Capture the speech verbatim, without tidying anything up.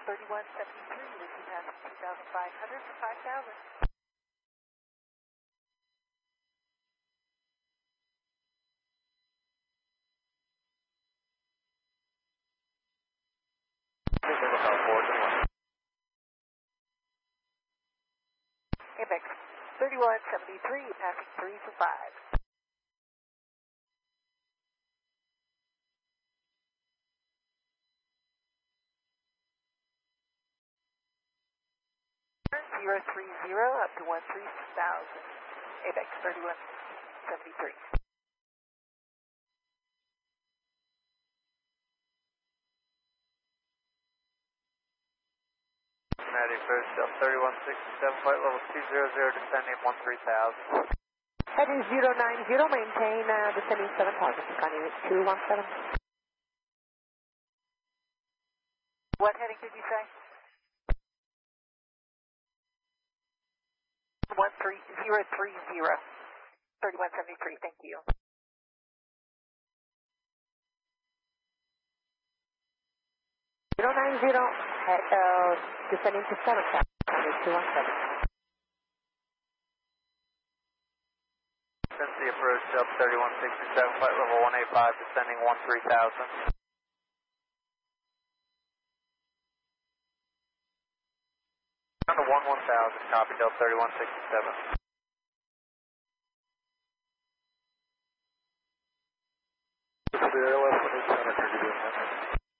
thirty-one seventy-three, this is passing two thousand five hundred for five thousand. Amex thirty-one seventy-three, passing three for five. zero three zero up to one three thousand. Amex thirty-one seventy-three. Cincinnati approach up thirty-one sixty-seven, flight level two zero zero, descending one three thousand. Heading zero nine zero, maintain uh, descending seven thousand, on unit two one seven. What heading did you say? one three zero three zero, thirty-one seventy-three, thank you. zero nine zero, head, uh, descending to seven thousand, two one seven. Cincy approach up thirty-one sixty-seven, flight level one eight five, descending one three thousand. Down to one one thousand, copy, Delta thirty-one sixty-seven.